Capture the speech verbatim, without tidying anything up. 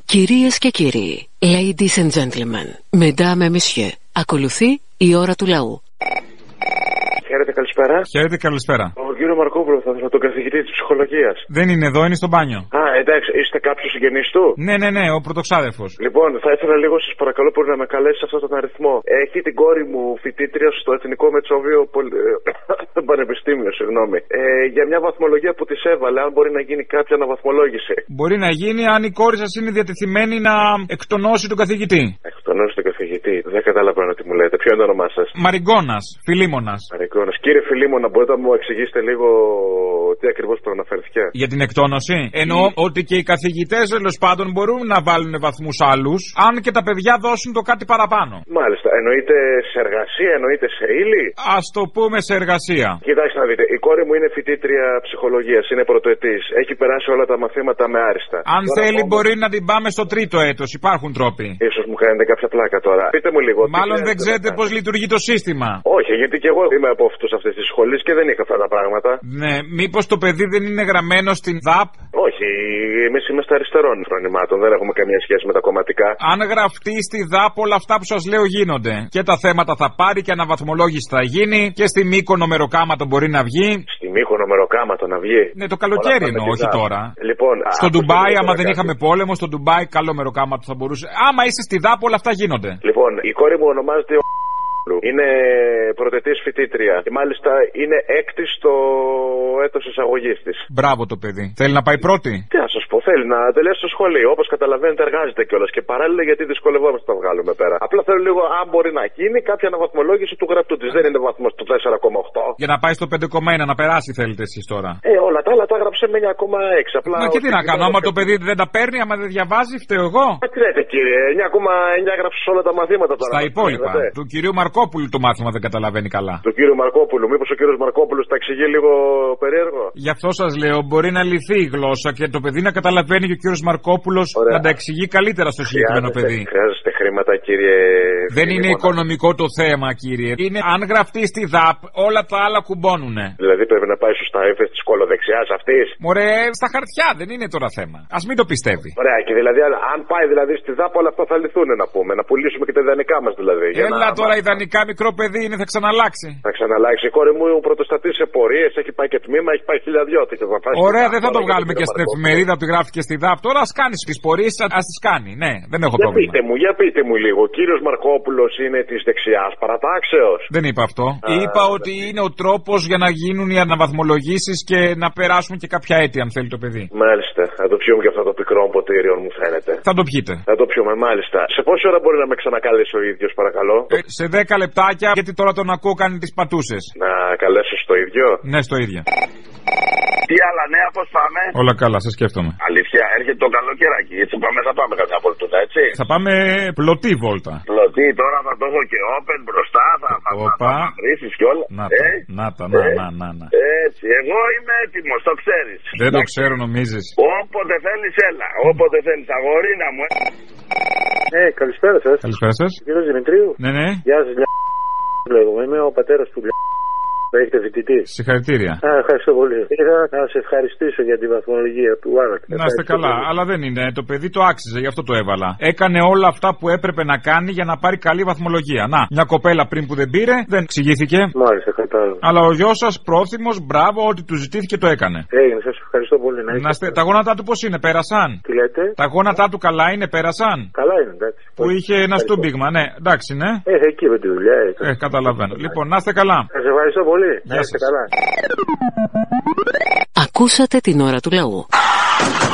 Κυρίες και κύριοι, ladies and gentlemen, mesdames et messieurs, ακολουθεί η ώρα του λαού. Χαίρετε, καλησπέρα. Χαίρετε, καλησπέρα. Ο κύριο Μαρκόπουλο, θα ήθελα τον καθηγητή τη ψυχολογία. Δεν είναι εδώ, είναι στο μπάνιο. Α, εντάξει, είστε κάποιο συγγενή του? Ναι, ναι, ναι, ο πρωτοξάδερφος. Λοιπόν, θα ήθελα λίγο, σα παρακαλώ, μπορεί να με καλέσει σε αυτόν τον αριθμό. Έχει την κόρη μου φοιτήτρια στο Εθνικό Μετσόβιο πολ... Πανεπιστήμιο, συγγνώμη. Ε, για μια βαθμολογία που τη έβαλε, αν μπορεί να γίνει κάποια αναβαθμολόγηση. Μπορεί να γίνει αν η κόρη σα είναι διατεθειμένη να εκτονώσει τον καθηγητή. Εκτονώσει τον καθηγητή. Δεν καταλαβαίνω τι μου λέτε. Ποιο είναι το όνομά σα? Μαριγκόνας, Φιλίμωνας. Μαριγκόνας. Κύριε Φιλίμωνα, μπορείτε να μου εξηγήσετε λίγο τι ακριβώς προαναφέρθηκε? Για την εκτόνωση. Εννοώ mm. ότι και οι καθηγητές τέλο πάντων μπορούν να βάλουν βαθμούς άλλους, αν και τα παιδιά δώσουν το κάτι παραπάνω. Μάλιστα. Εννοείται σε εργασία, εννοείται σε ύλη. Ας το πούμε σε εργασία. Κοιτάξτε να δείτε. Η κόρη μου είναι φοιτήτρια ψυχολογίας, είναι πρωτοετής. Έχει περάσει όλα τα μαθήματα με άριστα. Αν τώρα θέλει, όμως... μπορεί να την πάμε στο τρίτο έτος. Υπάρχουν τρόποι. Ίσως μου κάνετε κάποια πλάκα τώρα. Πείτε μου λίγο. Μάλλον δεν ξέρετε πώς λειτουργεί το σύστημα. Όχι, γιατί και εγώ είμαι από αυτούς αυτής της σχολής και δεν είχα αυτά τα πράγματα. Ναι, μήπως το παιδί δεν είναι γραμμένο στην ΔΑΠ? Όχι, εμείς είμαστε αριστερών φρονημάτων, δεν έχουμε καμία σχέση με τα κομματικά. Αν γραφτεί στη ΔΑΠ, όλα αυτά που σας λέω γίνονται. Και τα θέματα θα πάρει και αναβαθμολόγηση θα γίνει και στη Μύκονο μεροκάματο μπορεί να βγει. Στη Μύκονο μεροκάματο να βγει. Ναι, το καλοκαίρι εννοώ, όχι τώρα. Λοιπόν, στο Ντουμπάι, άμα δεν είχαμε πόλεμο, στο Ντουμπάι καλό μεροκάματο θα μπορούσε. Άμα είσαι στη ΔΑΠ, όλα αυτά γίνονται. Λοιπόν, η κόρη μου ονομάζεται. Είναι πρωτετής φοιτήτρια και μάλιστα είναι έκτη στο έτος εισαγωγής της. Μπράβο το παιδί. Θέλει να πάει πρώτη. Τι να σας πω, θέλει να τελειώσει το σχολείο. Όπως καταλαβαίνετε, εργάζεται κιόλας και παράλληλα γιατί δυσκολευόμαστε να τα βγάλουμε πέρα. Απλά θέλω λίγο, αν μπορεί να γίνει, κάποια αναβαθμολόγηση του γραπτού της. Δεν είναι βαθμός του τέσσερα κόμμα οκτώ. Για να πάει στο πέντε κόμμα ένα, να περάσει θέλετε εσείς τώρα. Ε, όλα τα άλλα τα έγραψε με εννιά κόμμα έξι. Απλά. Μα και τι να κάνω, άμα το παιδί δεν τα παίρνει, άμα δεν διαβάζει, φταίω εγώ. Ε, τι λέτε κύριε, εννιά κόμμα εννιά έγραψε όλα τα μαθήματα τώρα. Στα υπόλοιπα. Του κυρίου Μαρκόπουλου το μάθημα δεν καταλαβαίνει καλά. Του κύριου Μαρκόπουλου, μήπως ο κύριος Μαρκόπουλος τα εξηγεί λίγο περίεργο? Γι' αυτό σας λέω, μπορεί να λυθεί η γλώσσα και το παιδί να καταλαβαίνει και ο κύριος Μαρκόπουλος να τα εξηγεί καλύτερα στο συγκεκριμένο παιδί. Χρειάζεστε χρήματα, κύριε. Δεν είναι οικονομικό το θέμα, κύριε. Είναι αν γραφτεί στη ΔΑΠ, όλα τα άλλα κουμπώνουνε. Δηλαδή πρέπει να πάει σωστά ύφες της κολοδεξιάς αυτής. Μωρέ, στα χαρτιά δεν είναι τώρα θέμα. Ας μην το πιστεύει. Ωραία, και δηλαδή αν πάει δηλαδή στη ΔΑΠ, όλα αυτά θα λυθούν να πούμε. Να πουλήσουμε και τα ιδανικά μας δηλαδή. Έλα τώρα, ιδανικά μικρό παιδί είναι, θα ξαναλλάξει. Θα ξαναλλάξει. Η κόρη μου πρωτοστατεί σε πορείες, έχει πάει και τμήμα, έχει πάει χιλιαδιώτη. Ωραία, δεν θα το βγάλουμε και στην εφημερίδα που τη γράφει και στη ΔΑΠ. Τώρα ας κάνει τις πορείες, ας τις κάνει. Ναι, δεν έχω πρόβλημα. Για πείτε μου, για πείτε μου λίγο. Ο κύριος Μαρκόπουλος είναι της δεξιάς παρατάξεως? Δεν είπα αυτό. Α, είπα α, ότι είναι ο τρόπος για να γίνουν οι αναβαθμολογήσεις και να περάσουν και κάποια έτη, αν θέλει το παιδί. Μάλιστα. Θα το πιούμε και αυτό το πικρό ποτήριο, μου φαίνεται. Θα το πιείτε. Θα το πιούμε, μάλιστα. Σε πόση ώρα μπορεί να με ξανακαλέσει ο ίδιος, παρακαλώ? Ε, σε δέκα λεπτάκια, γιατί τώρα τον ακούω κάνει τις πατούσες. Να καλέσω στο ίδιο? Ναι, στο ίδιο. Τι άλλα νέα, πώς πάμε? Όλα καλά, σε σκέφτομαι. Αλήθεια, έρχεται το καλοκαιράκι. Έτσι πάμε, θα πάμε κάποια βολτούτα, έτσι. Θα πάμε πλωτή βόλτα. Πλωτή, τώρα θα το έχω και open μπροστά, θα θα βρήσεις κι όλα. Να τα, ε? να τα, να, ε? να, να, να. Έτσι, εγώ είμαι έτοιμος, το ξέρεις. Δεν το ξέρω, νομίζεις. Όποτε θέλεις, έλα. Όποτε θέλεις, αγορίνα μου. Ε, καλησπέρα σας. Καλησπέρα σας. Κύριος Δημητρίου. Ναι, ναι. Γεια σας, λέγομαι. Είμαι ο πατέρας του Θα έχετε φοιτητή. Συγχαρητήρια. Α, ευχαριστώ πολύ. Ήθελα να σε ευχαριστήσω για τη βαθμολογία του Άρακ. Να είστε καλά, πολύ. Αλλά δεν είναι. Το παιδί το άξιζε, γι' αυτό το έβαλα. Έκανε όλα αυτά που έπρεπε να κάνει για να πάρει καλή βαθμολογία. Να, μια κοπέλα πριν που δεν πήρε, δεν εξηγήθηκε. Μάλιστα, κατάλαβα. Αλλά ο γιος σας πρόθυμος, μπράβο, ότι του ζητήθηκε το έκανε. Έγινε, σας ευχαριστώ πολύ. Να, να είστε... Τα γόνατά του πώς είναι, πέρασαν? Τι λέτε? Τα γόνατά του καλά είναι, πέρασαν? Καλά είναι, εντάξει. Που είχε ένα στούμπιγμα, ναι, εντάξει, ναι. Ε, εκεί με τη δουλειά. Ε, καταλαβαίνω. Λοιπόν, να είστε καλά. Σας ευχαριστώ πολύ. Γεια σας. Καλά. Ακούσατε την ώρα του λαού.